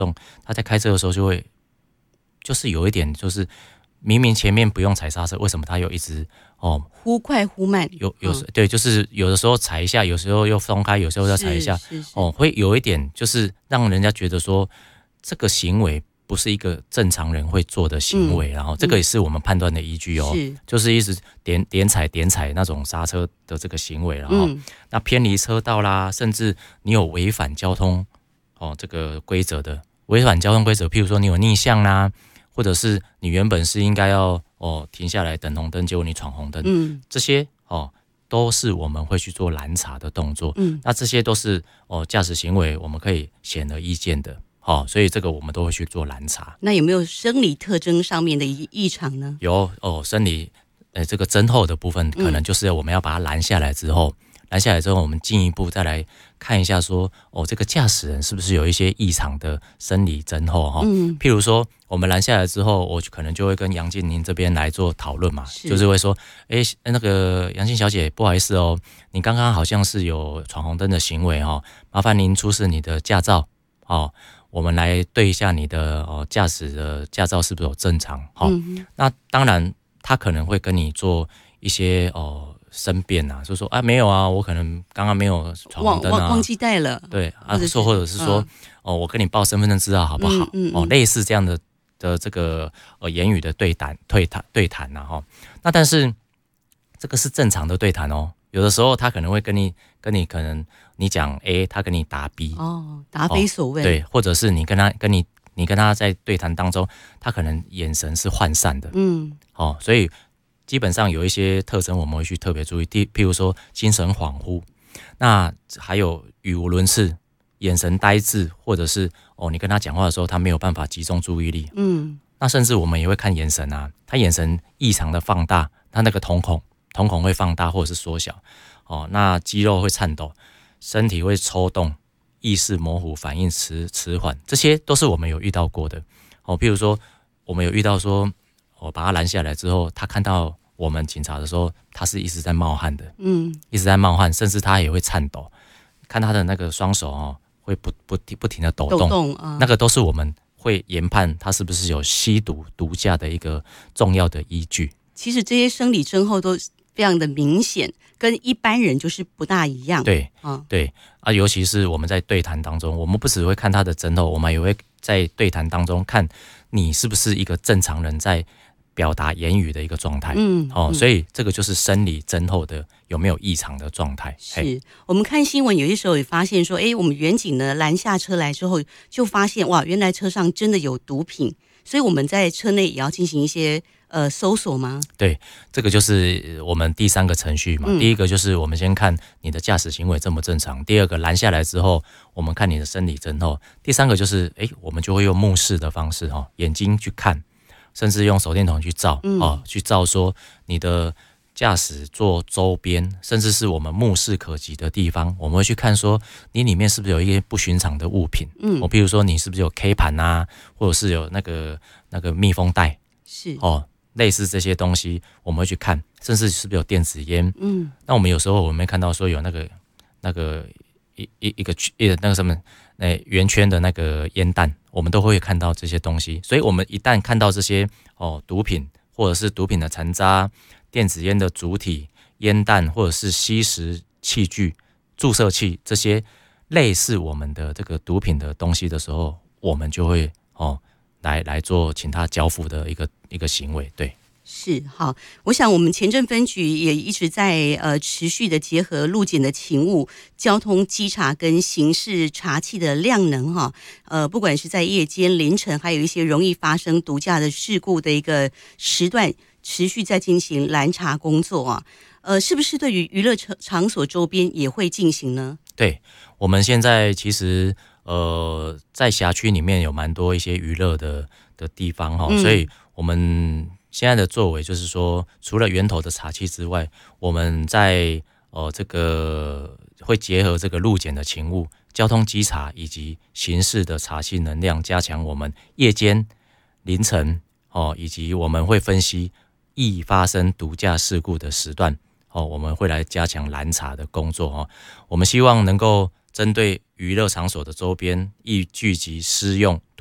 他在开车的时候就是有一点就是明明前面不用踩刹车，为什么他又一直忽快忽慢？ 对，就是有的时候踩一下，有时候又松开，有时候再踩一下，会有一点就是让人家觉得说这个行为不是一个正常人会做的行为，然后这个也是我们判断的依据就是一直点踩那种刹车的这个行为，然后那偏离车道啦，甚至你有违反交通这个规则的，违反交通规则，譬如说你有逆向啦，或者是你原本是应该要停下来等红灯，结果你闯红灯，这些都是我们会去做拦查的动作，那这些都是驾驶行为我们可以显而易见的，所以这个我们都会去做拦查。 那有没有生理特征上面的异常呢？ 有生理这个侦后的部分，可能就是我们要把它拦下来之后，我们进一步再来看一下说这个驾驶人是不是有一些异常的生理侦后譬如说我们拦下来之后，我可能就会跟杨静您这边来做讨论嘛，就是会说那个杨静小姐，不好意思你刚刚好像是有闯红灯的行为麻烦您出示你的驾照我们来对一下你的驾驶的驾照是不是有正常那当然他可能会跟你做一些申辩啊，就说没有啊，我可能刚刚没有闯红灯啊， 忘记带了， 对或者是说我跟你报身份证资料好不好？类似这样的这个言语的对谈啊那但是这个是正常的对谈有的时候他可能会跟你可能你讲 A， 他跟你答 B 答非所问， 对，或者是你跟他在对谈当中，他可能眼神是涣散的，所以基本上有一些特征我们会去特别注意，譬如说精神恍惚，那还有语无伦次、眼神呆滞，或者是你跟他讲话的时候他没有办法集中注意力，那甚至我们也会看眼神啊，他眼神异常的放大，他那个瞳孔会放大或者是缩小，那肌肉会颤抖，身体会抽动，意识模糊，反应迟缓，这些都是我们有遇到过的。譬如说我们有遇到说我把他拦下来之后，他看到我们警察的时候，他是一直在冒汗的，一直在冒汗，甚至他也会颤抖，看他的那个双手会不停的抖动，那个都是我们会研判他是不是有吸毒毒驾的一个重要的依据。 其实这些生理征候都非常的明显，跟一般人就是不大一样。 对，尤其是我们在对谈当中，我们不只会看他的征候，我们也会在对谈当中看你是不是一个正常人在表达言语的一个状态。所以这个就是生理征候的有没有异常的状态。 是我们看新闻有些时候也发现说，我们远警呢拦下车来之后，就发现哇，原来车上真的有毒品，所以我们在车内也要进行一些搜索吗？ 对，这个就是我们第三个程序嘛。第一个就是我们先看你的驾驶行为正不正常，第二个拦下来之后，我们看你的生理征候，第三个就是我们就会用目视的方式眼睛去看，甚至用手电筒去照去照说你的驾驶座周边，甚至是我们目视可及的地方，我们会去看说你里面是不是有一些不寻常的物品，譬如说你是不是有 K 盘啊，或者是有那个密封袋， 是类似这些东西我们会去看，甚至是不是有电子烟，那我们有时候我们会看到说有那个一个那个什么圆圈的那个烟弹，我们都会看到这些东西，所以我们一旦看到这些毒品或者是毒品的残渣、电子烟的主体、烟弹或者是吸食器具、注射器这些类似我们的这个毒品的东西的时候，我们就会来做请他交付的一个行为。对， 是好，我想我们前镇分局也一直在持续的结合路检的勤务、交通稽查跟刑事查缉的量能不管是在夜间、凌晨，还有一些容易发生毒驾的事故的一个时段，持续在进行拦查工作是不是对于娱乐场所周边也会进行呢？ 对，我们现在其实在辖区里面有蛮多一些娱乐的地方所以我们现在的作为就是说，除了源头的查缉之外，我们在这个会结合这个路检的勤务、交通稽查以及刑事的查缉能量，加强我们夜间、凌晨以及我们会分析易发生毒驾事故的时段我们会来加强拦查的工作我们希望能够针对娱乐场所的周边易聚集施用